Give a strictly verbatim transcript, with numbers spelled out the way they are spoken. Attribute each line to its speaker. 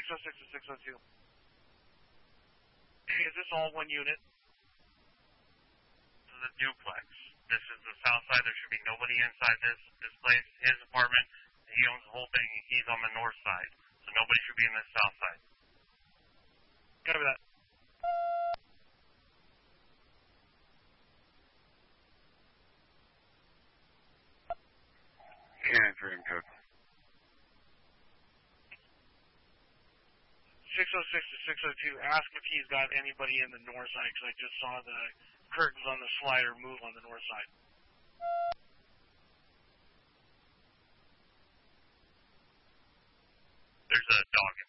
Speaker 1: oh six to six oh two. Hey, is this all one unit?
Speaker 2: This is a duplex. This is the south side. There should be nobody inside this, this place. His apartment, he owns the whole thing. He's on the north side. So nobody should be in this south side.
Speaker 1: Copy that.
Speaker 3: Cannon Dream Code.
Speaker 1: six oh six to six oh two, ask if he's got anybody in the north side, because I just saw the curtains on the slider move on the north side.
Speaker 2: There's a dog in